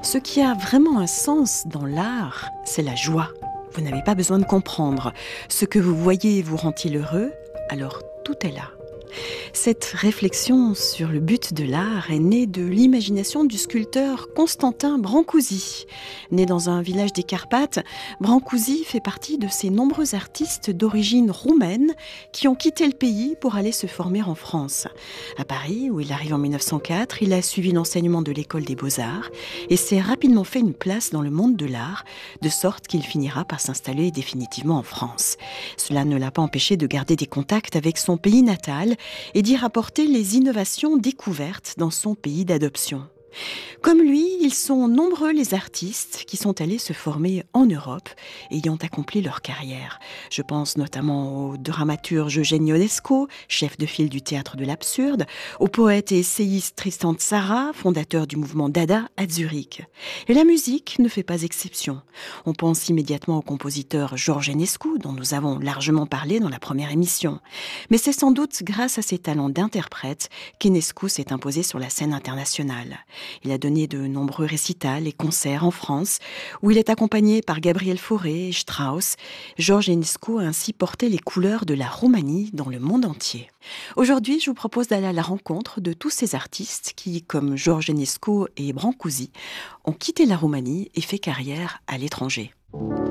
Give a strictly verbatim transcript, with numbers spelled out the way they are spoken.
Ce qui a vraiment un sens dans l'art, c'est la joie. Vous n'avez pas besoin de comprendre. Ce que vous voyez vous rend-il heureux? Alors tout est là. Cette réflexion sur le but de l'art est née de l'imagination du sculpteur Constantin Brancusi. Né dans un village des Carpates, Brancusi fait partie de ces nombreux artistes d'origine roumaine qui ont quitté le pays pour aller se former en France. À Paris, où il arrive en mille neuf cent quatre, il a suivi l'enseignement de l'école des beaux-arts et s'est rapidement fait une place dans le monde de l'art, de sorte qu'il finira par s'installer définitivement en France. Cela ne l'a pas empêché de garder des contacts avec son pays natal et d'y rapporter les innovations découvertes dans son pays d'adoption. Comme lui, ils sont nombreux les artistes qui sont allés se former en Europe et y ont accompli leur carrière. Je pense notamment au dramaturge Eugène Ionesco, chef de file du théâtre de l'absurde, au poète et essayiste Tristan Tzara, fondateur du mouvement Dada à Zurich. Et la musique ne fait pas exception. On pense immédiatement au compositeur George Enescu, dont nous avons largement parlé dans la première émission. Mais c'est sans doute grâce à ses talents d'interprète qu'Enescu s'est imposé sur la scène internationale. Il a donné de nombreux récitals et concerts en France, où il est accompagné par Gabriel Fauré et Strauss. George Enescu a ainsi porté les couleurs de la Roumanie dans le monde entier. Aujourd'hui, je vous propose d'aller à la rencontre de tous ces artistes qui, comme George Enescu et Brancusi, ont quitté la Roumanie et fait carrière à l'étranger.